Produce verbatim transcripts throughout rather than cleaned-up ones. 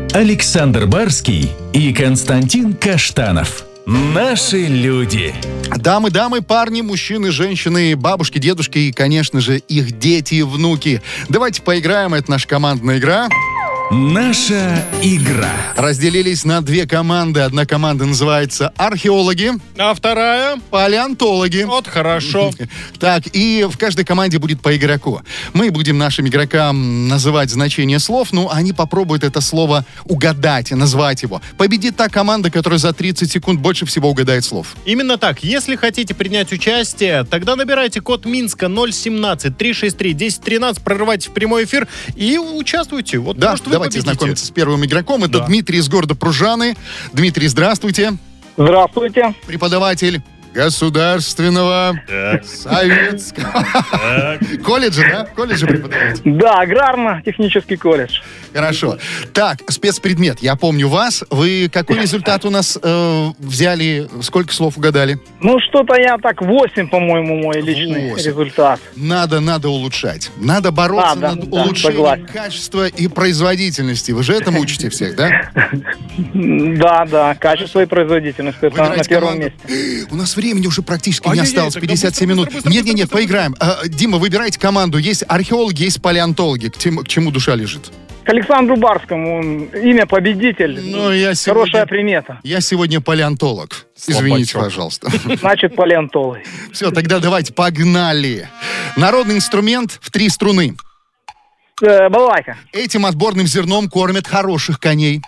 Александр Барский и Константин Каштанов. Наши люди. Дамы, дамы, парни, мужчины, женщины, бабушки, дедушки и, конечно же, их дети и внуки. Давайте поиграем. Это наша командная игра. Наша игра. Разделились на две команды. Одна команда называется археологи, а вторая палеонтологи. Вот хорошо. Так, и в каждой команде будет по игроку. Мы будем нашим игрокам называть значение слов, ну, они попробуют это слово угадать и назвать его. Победит та команда, которая за тридцать секунд больше всего угадает слов. Именно так. Если хотите принять участие, тогда набирайте код Минска ноль семнадцать триста шестьдесят три десять тринадцать, прорывайте в прямой эфир и участвуйте. Вот, да, может, вы давайте победите. знакомиться с первым игроком. Это да. Дмитрий из города Пружаны. Дмитрий, здравствуйте. Здравствуйте. Преподаватель государственного так. советского так. колледжа, да? Колледжа преподаватель? Да, аграрно-технический колледж. Хорошо. Так, спецпредмет. Я помню вас. Вы какой результат у нас э, взяли? Сколько слов угадали? Ну, что-то я так восемь, по-моему, мой личный восемь. результат. Надо, надо улучшать. Надо бороться Надо, над да, улучшением согласен. качества и производительности. Вы же этому учите всех, да? Да, да, качество и производительность. Это на Выбирайте первом команду. месте. У нас времени уже практически А, не не, не, осталось. тогда пятьдесят семь быстро, минут. быстро, Нет, нет, нет, быстро, поиграем. А, Дима, выбирайте команду. Есть археологи, есть палеонтологи. К тем- к чему душа лежит? К Александру Барскому. Он, имя победитель. Ну, я сегодня... Хорошая примета. Я сегодня палеонтолог. Извините, Слабачок. пожалуйста. Значит, палеонтолог. Все, тогда давайте, погнали. Народный инструмент в три струны. Э, балалайка. Этим отборным зерном кормят хороших коней.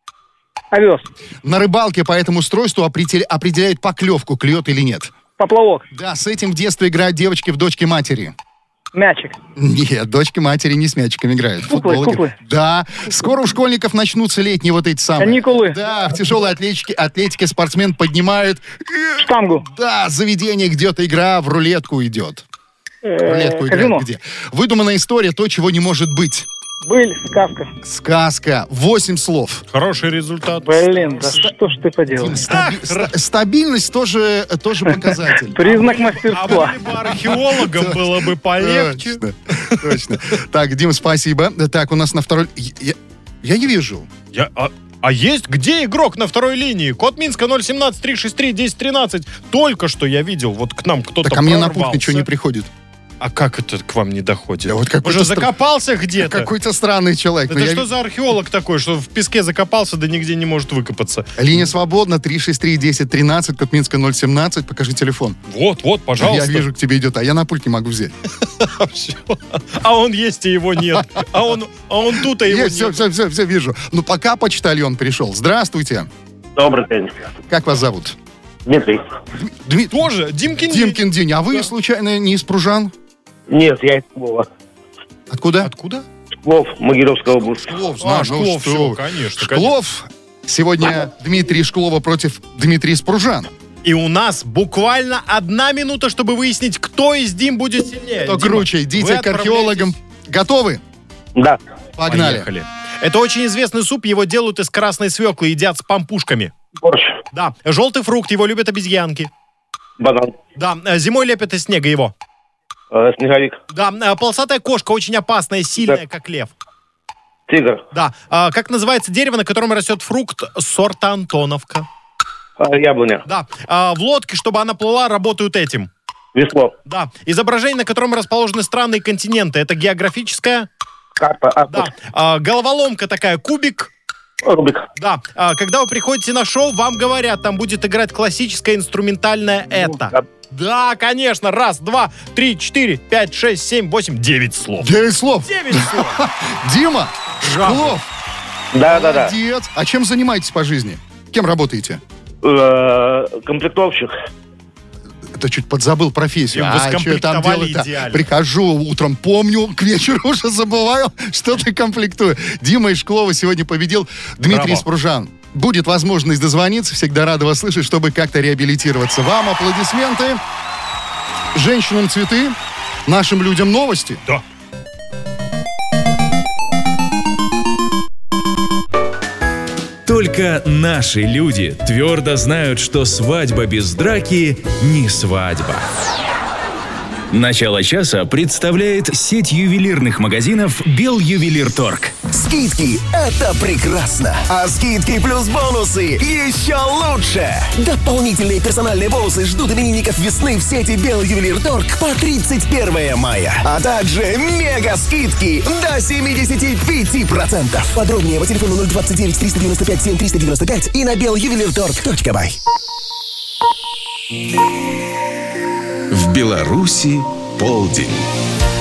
Овес. На рыбалке по этому устройству определя- определяют поклевку, клюет или нет. Поплавок. Да, с этим в детстве играют девочки в дочки матери. Мячик. Нет, дочки матери не с мячиками играют. Куклы, Футбол куклы. играют. Да, скоро у школьников начнутся летние вот эти самые. Каникулы. Да, в тяжелой атлетике, атлетике спортсмен поднимают. Штангу. Да, заведение, где-то игра в рулетку идет. В рулетку Э, играют казино. где? Выдуманная история, то, чего не может быть. Быль. Сказка. Сказка. Восемь слов. Хороший результат. Блин, да Ста- что ж ты поделаешь? Стаби- ста- стабильность тоже, тоже показатель. Признак А мастерства. были бы археологом, было бы полегче. Точно, точно. Так, Дим, спасибо. Так, у нас на второй... Я, я не вижу. Я, а, а есть где игрок на второй линии? Код Минска ноль семнадцать триста шестьдесят три десять тринадцать. Только что я видел, вот к нам кто-то Так, а мне на путь прорвался. ничего не приходит. А как это к вам не доходит? Да вот какой-то Уже стра- закопался где-то? Какой-то странный человек. Это Но я что ви- за археолог такой, что в песке закопался, да нигде не может выкопаться? Линия свободна, три шесть три десять тринадцать, код Минска ноль семнадцать, покажи телефон. Вот, вот, пожалуйста. Я вижу, к тебе идет, а я на пульт не могу взять. Всё. А он есть, и его нет. А он, а он тут, а его Есть, все, нет. все, все, все вижу. Ну, пока почтальон пришел. Здравствуйте. Добрый день. Как вас зовут? Дмитрий. Дмитрий. Тоже Димкин. Димкин день. А вы, случайно, не из Пружан? Нет, я из Пскова. Откуда? Откуда? Псков, Могилевская область. Шклов, А, знаю, ну Шклов, что всё, вы. конечно, Шклов. Сегодня Дмитрий Шклова против Дмитрия из Пружан. И у нас буквально одна минута, чтобы выяснить, кто из Дим будет сильнее. Кто Дима, круче? вы Идите к археологам. отправляетесь. Готовы? Да. Погнали. Поехали. Это очень известный суп, его делают из красной свеклы, едят с пампушками. Борщ. Да, желтый фрукт, его любят обезьянки. Банан. Да, э, зимой лепят из снега его. Э, снеговик. Да, э, полосатая кошка, очень опасная, сильная, как лев. Тигр. Да, а как называется дерево, на котором растет фрукт сорта Антоновка? Э, яблоня. Да, а, в лодке, чтобы она плыла, работают этим. Весло. Да, изображение, на котором расположены страны и континенты. Это географическая. Карта. Да, Атlas. а, головоломка такая, кубик. Рубик. Да, а, когда вы приходите на шоу, вам говорят, там будет играть классическое инструментальное это. Да. Да, конечно, раз, два, три, четыре, пять, шесть, семь, восемь, девять слов. Девять слов. Девять слов. Дима Жаба. Шклов. Да, да, да. Молодец. А чем занимаетесь по жизни? Кем работаете? Э, комплектовщик. Это чуть подзабыл профессию. Чем вы А что я там скомплектовали делаю-то? идеально. Прихожу утром, помню, к вечеру уже забываю, что-то комплектую. Дима из Шклова сегодня победил. Дмитрий Браво. из Пружан. Будет возможность дозвониться. Всегда рада вас слышать, чтобы как-то реабилитироваться. Вам аплодисменты. Женщинам цветы. Нашим людям новости. Да. Только наши люди твердо знают, что свадьба без драки не свадьба. Начало часа представляет сеть ювелирных магазинов «Белювелирторг». Скидки – это прекрасно. А скидки плюс бонусы еще лучше. Дополнительные персональные бонусы ждут именинников весны в сети Белювелирторг по тридцать первое мая. А также мега-скидки до семьдесят пять процентов. Подробнее по телефону ноль двадцать девять триста девяносто пять семь триста девяносто пять и на белювелирторг точка бай. В Беларуси полдень.